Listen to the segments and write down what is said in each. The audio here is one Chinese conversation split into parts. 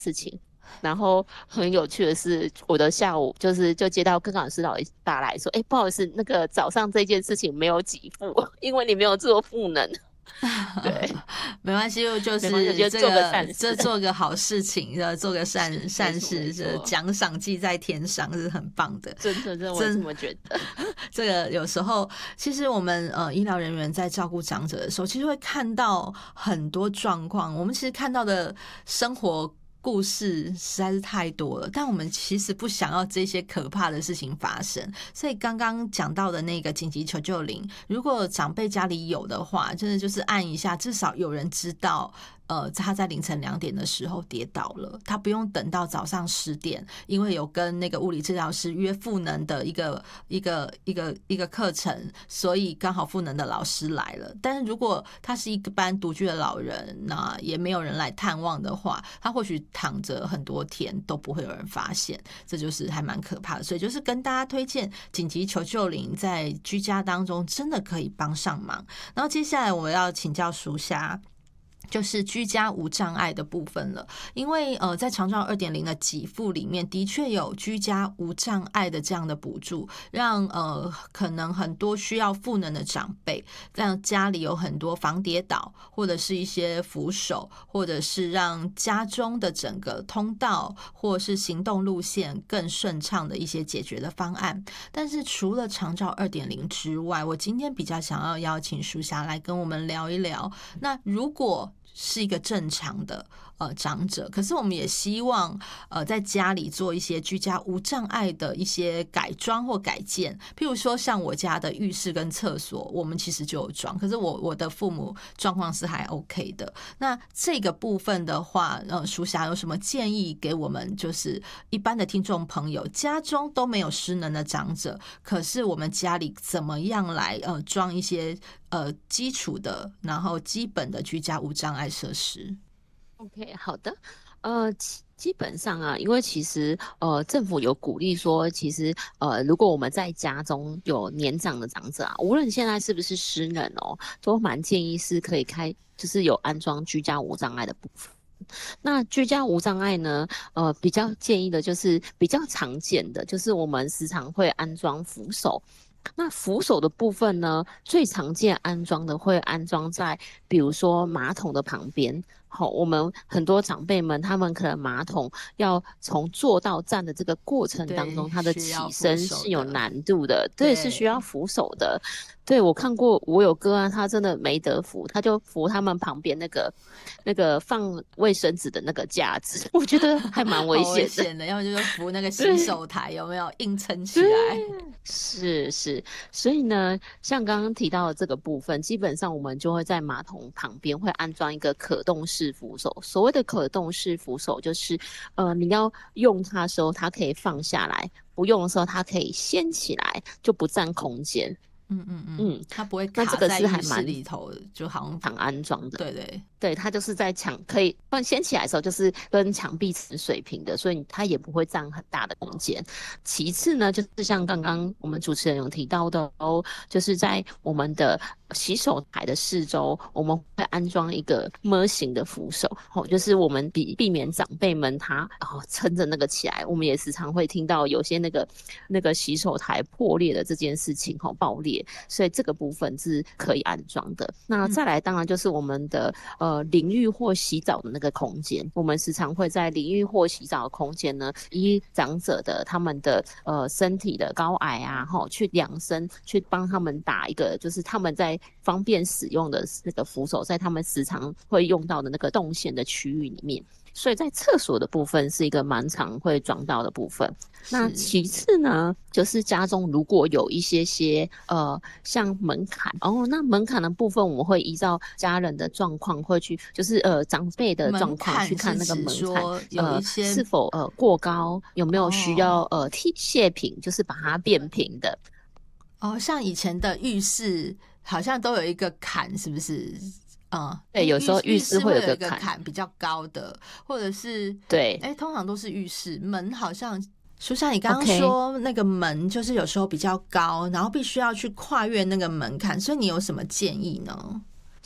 事情。然后很有趣的是，我的下午就接到跟老师打来说，哎，不好意思，那个早上这件事情没有给付，因为你没有做赋能。对， 没关系，就没关系，我觉得是做个善这事， 做个好事情，做个善没错没事，这错， 奖赏记在天上是很棒的。 真的我也这么觉得。 这个有时候，其实我们医疗人员在照顾长者的时候，其实会看到很多状况。我们其实看到的生活故事实在是太多了，但我们其实不想要这些可怕的事情发生。所以刚刚讲到的那个紧急求救铃，如果长辈家里有的话，真的就是按一下，至少有人知道。他在凌晨2点的时候跌倒了，他不用等到早上10点，因为有跟那个物理治疗师约赋能的一个课程，所以刚好赋能的老师来了。但是如果他是一般独居的老人，那也没有人来探望的话，他或许躺着很多天都不会有人发现，这就是还蛮可怕的。所以就是跟大家推荐紧急求救铃在居家当中真的可以帮上忙。然后接下来我要请教淑霞。就是居家无障碍的部分了，因为在长照 2.0 的给付里面，的确有居家无障碍的这样的补助，让可能很多需要赋能的长辈，让家里有很多防跌倒，或者是一些扶手，或者是让家中的整个通道或是行动路线更顺畅的一些解决的方案。但是除了长照 2.0 之外，我今天比较想要邀请淑霞来跟我们聊一聊，那如果是一个正常的长者，可是我们也希望在家里做一些居家无障碍的一些改装或改建，譬如说像我家的浴室跟厕所，我们其实就有装，可是我的父母状况是还 OK 的。那这个部分的话，淑霞有什么建议给我们？就是一般的听众朋友，家中都没有失能的长者，可是我们家里怎么样来装一些基础的，然后基本的居家无障碍设施。 OK，好的，基本上啊，因为其实政府有鼓励说，其实如果我们在家中有年长的长者啊，无论现在是不是失能哦，都蛮建议是可以就是有安装居家无障碍的部分。那居家无障碍呢，比较建议的就是比较常见的，就是我们时常会安装扶手。那扶手的部分呢，最常见安装的会安装在，比如说马桶的旁边。好，我们很多长辈们，他们可能马桶要从坐到站的这个过程当中，他的起身是有难度的，对，是需要扶手的。对，我看过，我有个案，他真的没得扶，他就扶他们旁边那个放卫生纸的那个架子，我觉得还蛮危险的。 要么就是扶那个洗手台，有没有硬撑起来？ 是，所以呢，像刚刚提到的这个部分，基本上我们就会在马桶旁边会安装一个可动式扶手。所谓的可动式扶手，就是你要用它的时候，它可以放下来；不用的时候，它可以掀起来，就不占空间。 它不会那这卡在浴室里头，就好像常安装的。 对， 对，它就是在可以放掀起来的时候，就是跟墙壁是水平的，所以它也不会占很大的空间。其次呢，就是像刚刚我们主持人有提到的哦，就是在我们的洗手台的四周，我们会安装一个么型的扶手，就是我们避免长辈们他撑着那个起来。我们也时常会听到有些那个洗手台破裂的这件事情爆裂，所以这个部分是可以安装的。那再来，当然就是我们的淋浴或洗澡的那个空间，我们时常会在淋浴或洗澡的空间呢，依长者的他们的身体的高矮啊，去量身，去帮他们打一个，就是他们在方便使用的那个扶手，在他们时常会用到的那个动线的区域里面。所以在厕所的部分是一个蛮常会装到的部分。那其次呢，就是家中如果有一些像门槛那门槛的部分我们会依照家人的状况会去，就是长辈的状况去看那个门槛有一些是否过高，有没有需要卸平，就是把它变平的。 像以前的浴室好像都有一个坎，是不是？ 对，有时候浴室会有个坎比较高的，或者是对， 通常都是浴室门好像。淑霞，你刚刚说那个门就是有时候比较高，然后必须要去跨越那个门槛，所以你有什么建议呢？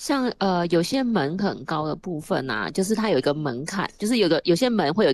像有些门很高的部分啊，就是它有一个门槛，就是有些门会有